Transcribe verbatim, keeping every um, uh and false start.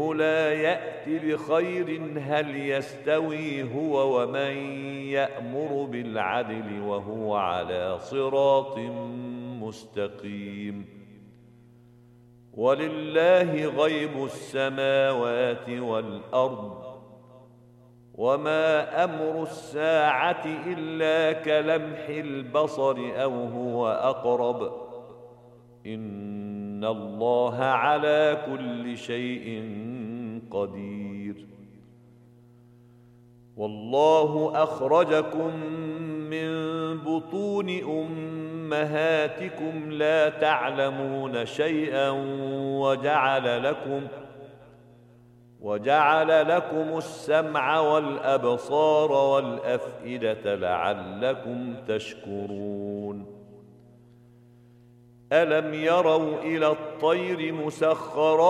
لا يأت بخير هل يستوي هو ومن يأمر بالعدل وهو على صراط مستقيم. ولله غيب السماوات والأرض وما أمر الساعة إلا كلمح البصر أو هو أقرب إن الله على كل شيء قدير. والله أخرجكم من بطون أمهاتكم لا تعلمون شيئا وجعل لكم وجعل لكم السمع والأبصار والأفئدة لعلكم تشكرون. ألم يروا إلى الطير مسخرات